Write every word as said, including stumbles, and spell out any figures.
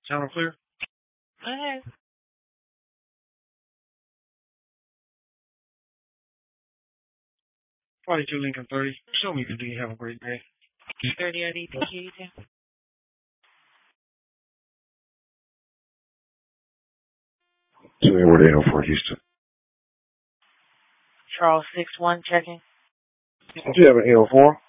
Channel clear? Okay. forty-two Lincoln thirty. Show me the D. Have a great day. thirty O D. Thank you. You too. two Edward eight oh four Houston. Charles six one checking. Do you have an eight oh four?